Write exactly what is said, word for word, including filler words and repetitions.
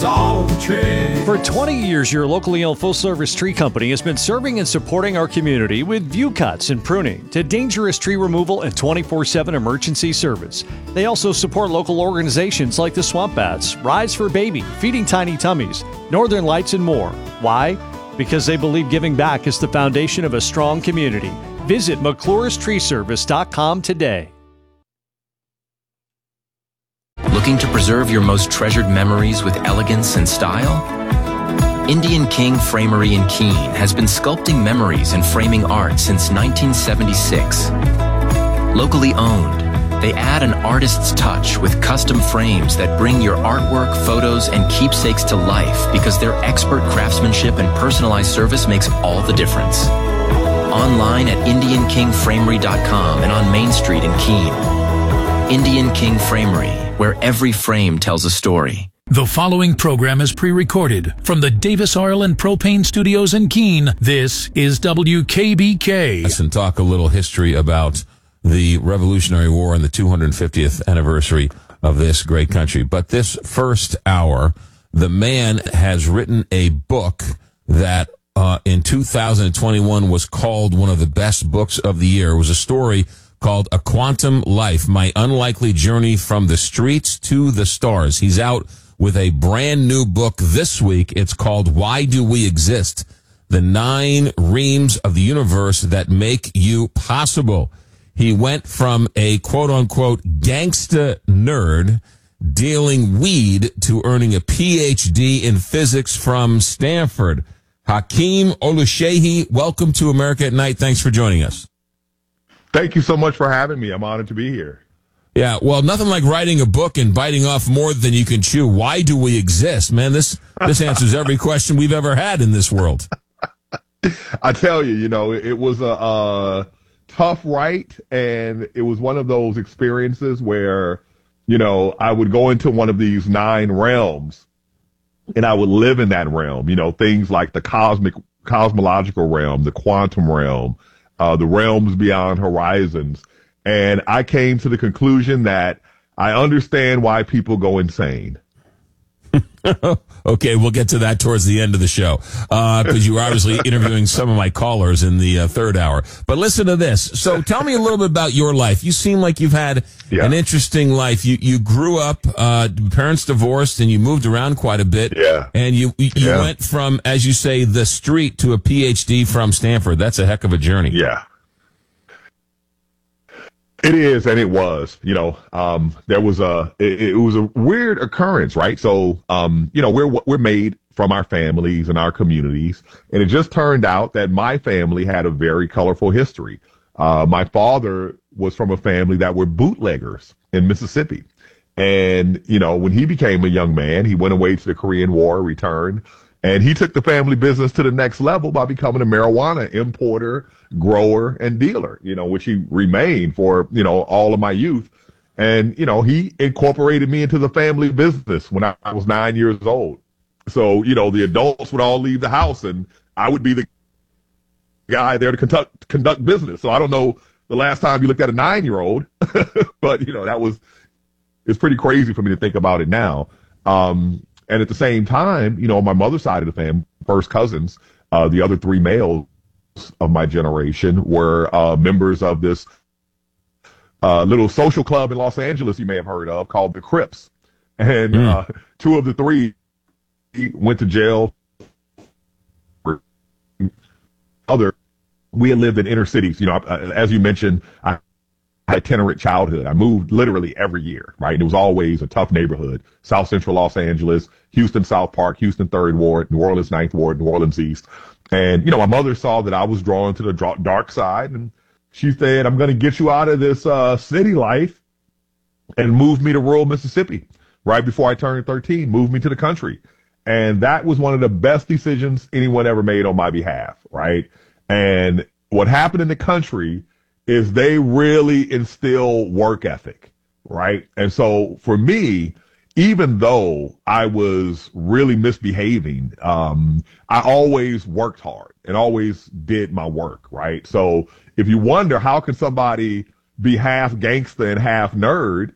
Saw the tree. For twenty years, your locally owned full-service tree company has been serving and supporting our community with view cuts and pruning to dangerous tree removal and twenty-four seven emergency service. They also support local organizations like the Swamp Bats, Rise for Baby, Feeding Tiny Tummies, Northern Lights, and more. Why? Because they believe giving back is the foundation of a strong community. Visit McClure's Tree Service dot com today. Looking to preserve your most treasured memories with elegance and style? Indian King Framery in Keene has been sculpting memories and framing art since nineteen seventy-six. Locally owned, they add an artist's touch with custom frames that bring your artwork, photos, and keepsakes to life because their expert craftsmanship and personalized service makes all the difference. Online at Indian King Framery dot com and on Main Street in Keene. Indian King Framery, where every frame tells a story. The following program is pre-recorded from the Davis Oil and Propane Studios in Keene. This is W K B K. And talk a little history about the Revolutionary War and the two hundred fiftieth anniversary of this great country. But this first hour, the man has written a book that uh, in two thousand twenty-one was called one of the best books of the year. It was a story called A Quantum Life, My Unlikely Journey from the Streets to the Stars. He's out with a brand new book this week. It's called Why Do We Exist? The Nine Reams of the Universe That Make You Possible. He went from a quote-unquote gangsta nerd dealing weed to earning a P H D in physics from Stanford. Hakeem Oluseyi, welcome to America at Night. Thanks for joining us. Thank you so much for having me. I'm honored to be here. Yeah, well, nothing like writing a book and biting off more than you can chew. Why do we exist? Man, this this answers every question we've ever had in this world. I tell you, you know, it, it was a, a tough write, and it was one of those experiences where, you know, I would go into one of these nine realms, and I would live in that realm. You know, things like the cosmic, cosmological realm, the quantum realm, Uh, the realms beyond horizons. And I came to the conclusion that I understand why people go insane. Okay, we'll get to that towards the end of the show, because uh, you were obviously interviewing some of my callers in the uh, third hour. But listen to this. So tell me a little bit about your life. You seem like you've had yeah. an interesting life. You you grew up, uh, parents divorced, and you moved around quite a bit. Yeah. And you you yeah. went from, as you say, the street to a P H D from Stanford. That's a heck of a journey. Yeah. It is, and it was, you know, um, there was a, it, it was a weird occurrence, right? So, um, you know, we're, we're made from our families and our communities. And it just turned out that my family had a very colorful history. Uh, my father was from a family that were bootleggers in Mississippi. And, you know, when he became a young man, he went away to the Korean War, returned, and he took the family business to the next level by becoming a marijuana importer, grower, and dealer, you know, which he remained for, you know, all of my youth. And, you know, he incorporated me into the family business when I, I was nine years old. So, you know, the adults would all leave the house and I would be the guy there to conduct, conduct business. So I don't know the last time you looked at a nine-year-old, but, you know, that was, it's pretty crazy for me to think about it now. Um, And at the same time, you know, on my mother's side of the family, first cousins, uh, the other three males of my generation were uh, members of this uh, little social club in Los Angeles you may have heard of called the Crips. And mm. uh, two of the three went to jail. Other, we had lived in inner cities. You know, as you mentioned, I itinerant childhood. I moved literally every year, right? It was always a tough neighborhood. South Central Los Angeles, Houston South Park, Houston Third Ward, New Orleans Ninth Ward, New Orleans East. And, you know, my mother saw that I was drawn to the dark side, and she said, I'm going to get you out of this uh, city life and move me to rural Mississippi right before I turned thirteen, moved me to the country. And that was one of the best decisions anyone ever made on my behalf, right? And what happened in the country is they really instill work ethic, right? And so for me, even though I was really misbehaving, um, I always worked hard and always did my work, right? So if you wonder how can somebody be half gangster and half nerd,